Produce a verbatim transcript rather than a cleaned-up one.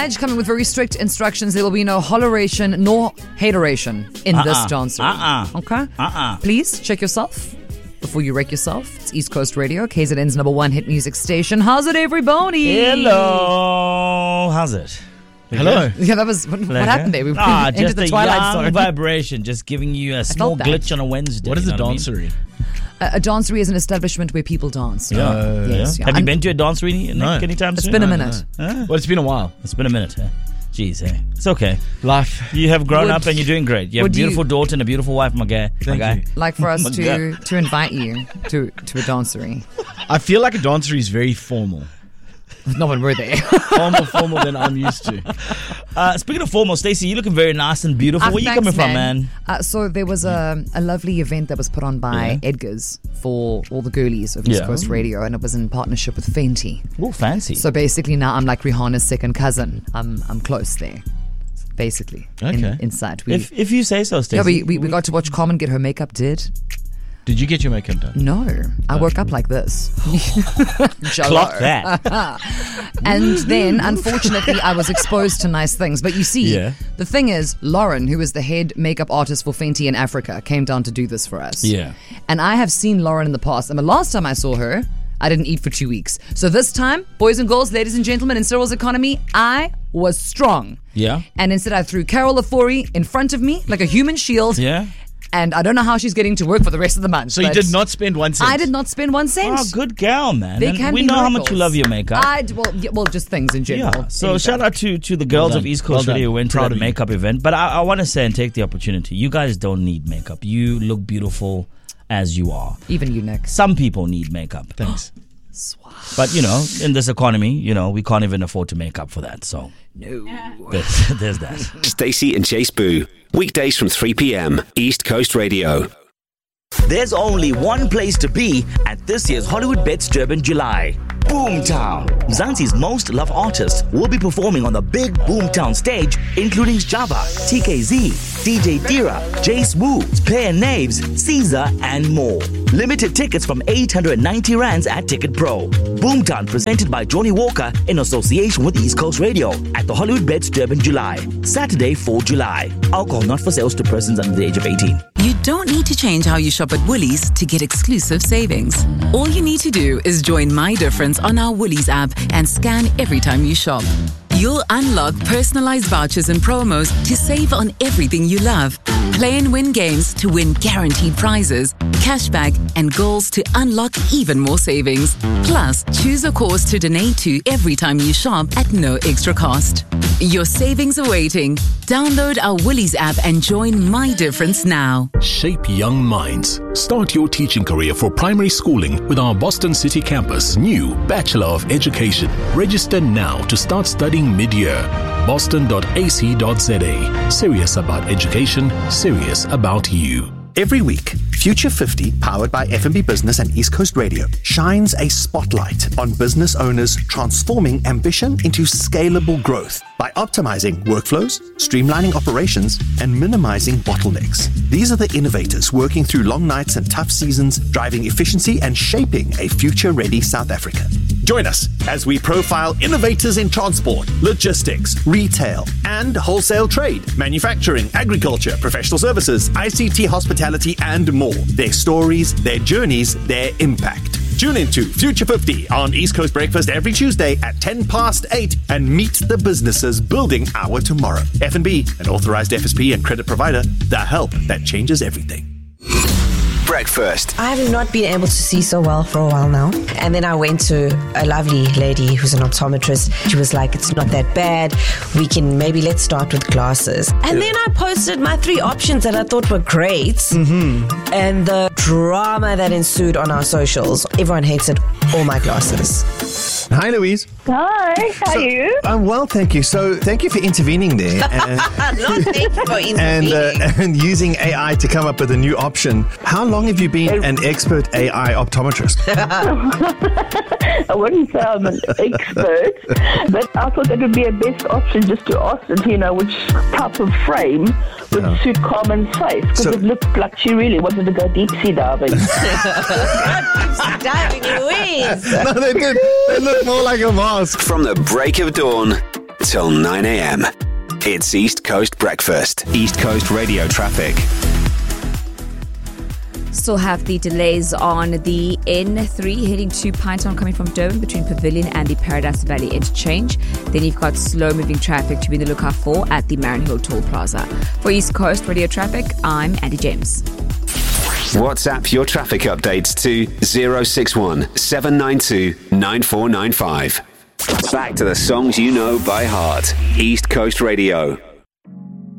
Madge coming with very strict instructions. There will be no holleration nor hateration in uh-uh. this dancery. Uh-uh. Okay? Uh-uh. Please check yourself before you wreck yourself. It's East Coast Radio, K Z N's number one hit music station. How's it, everybody? Hello. How's it? Hello. Yeah, that was what, what happened there. We ah, entered just the a twilight young zone. vibration, just giving you a small glitch on a Wednesday. What is you a know dancery? I mean? A, a dancery is an establishment where people dance. Yeah. Uh, yes, yeah. yeah. Have And you been to a dancery No. anytime It's soon? been a No, minute. no, no. Well, it's been a while. It's been a minute. Huh? Jeez, hey. It's okay. Life. You have grown Would- up and you're doing great. You have a would beautiful you- daughter and a beautiful wife, my guy. My Thank guy. you. Like for us Oh my to God. to invite you to, to a dancery. I feel like a dancery is very formal. No one were there. Far more formal than I'm used to. Uh, speaking of formal, Stacey, you're looking very nice and beautiful. Ah, Where you thanks, coming from, man? Uh, so there was a, a lovely event that was put on by Yeah. Edgar's for all the girlies of East Yeah. Coast Radio, and it was in partnership with Fenty. Oh, fancy. So basically now I'm like Rihanna's second cousin. I'm I'm close there, basically. in- Okay. inside. We, if if you say so, Stacey. yeah, we, we, we got to watch Carmen get her makeup did. Did you get your makeup done? No, I woke up like this. Jell-O. Clock that. And then, unfortunately, I was exposed to nice things. But you see, Yeah. the thing is, Lauren, who is the head makeup artist for Fenty in Africa, came down to do this for us. Yeah. And I have seen Lauren in the past. And the last time I saw her, I didn't eat for two weeks. So this time, boys and girls, ladies and gentlemen, in Cyril's economy, I was strong. Yeah. And instead, I threw Carol Afori in front of me like a human shield. Yeah. And I don't know how she's getting to work for the rest of the month. So you but did not spend one cent? I did not spend one cent. Oh, good gal, man. They And can we be know how miracles. much you love your makeup. I d- well, yeah, well, just things in general. Yeah. So Anything. shout out to, to the girls Well of done. East Coast Well Radio done. who went to Proud that of you. makeup event. But I, I want to say and take the opportunity. You guys don't need makeup. You look beautiful as you are. Even you, Nick. Some people need makeup. Thanks. But, you know, in this economy, you know, we can't even afford to make up for that. So No. there's, there's that. Stacey and Chase Boo. Weekdays from three p.m. East Coast Radio. There's only one place to be at this year's Hollywood Bets Durban July. Boomtown. Mzansi's most loved artists will be performing on the big Boomtown stage, including Java, T K Z, D J Dira, Jace Wu, Player Naves, Caesar, and more. Limited tickets from eight hundred ninety rands at Ticket Pro. Boomtown presented by Johnny Walker in association with East Coast Radio at the Hollywood Bets Durban July. Saturday, fourth of July. Alcohol not for sales to persons under the age of eighteen. You don't need to change how you shop at Woolies to get exclusive savings. All you need to do is join My Difference on our Woolies app and scan every time you shop. You'll unlock personalized vouchers and promos to save on everything you love. Play and win games to win guaranteed prizes, cashback, and goals to unlock even more savings. Plus, choose a cause to donate to every time you shop at no extra cost. Your savings are waiting. Download our Woolies app and join My Difference now. Shape young minds. Start your teaching career for primary schooling with our Boston City campus new Bachelor of Education. Register now to start studying mid-year. boston dot a c dot z a. Serious about education, serious about you. Every week, Future fifty, powered by F and B Business and East Coast Radio, shines a spotlight on business owners transforming ambition into scalable growth by optimizing workflows, streamlining operations, and minimizing bottlenecks. These are the innovators working through long nights and tough seasons, driving efficiency and shaping a future-ready South Africa. Join us as we profile innovators in transport, logistics, retail, and wholesale trade, manufacturing, agriculture, professional services, I C T, hospitality, and more. Their stories, their journeys, their impact. Tune into Future fifty on East Coast Breakfast every Tuesday at ten past eight and meet the businesses building our tomorrow. F and B, an authorized F S P and credit provider, the help that changes everything. Breakfast. I have not been able to see so well for a while now. And then I went to a lovely lady who's an optometrist. She was like, it's not that bad. We can maybe let's start with glasses. And then I posted my three options that I thought were great. Mm-hmm. And the drama that ensued on our socials. Everyone hated all my glasses. Hi, Louise. Hi, how so, are you? I'm well, thank you. So, thank you for intervening there. And, no, thank you for intervening. And, uh, and using A I to come up with a new option. How long have you been an expert A I optometrist? I wouldn't say I'm an expert, but I thought that would be a best option just to ask it, you know, which type of frame would yeah. suit Carmen's face, because so, it looked like she really wanted to go deep sea diving. Deep sea diving, Louise. No, they did. They look more like a mask. From the break of dawn till nine a.m. It's East Coast Breakfast. East Coast Radio traffic. Still have the delays on the N three heading to Pinetown coming from Durban between Pavilion and the Paradise Valley interchange. Then you've got slow moving traffic to be in the lookout for at the Marion Hill Toll Plaza. For East Coast Radio Traffic, I'm Andy James. WhatsApp your traffic updates to zero six one seven nine two nine four nine five. Back to the songs you know by heart. East Coast Radio.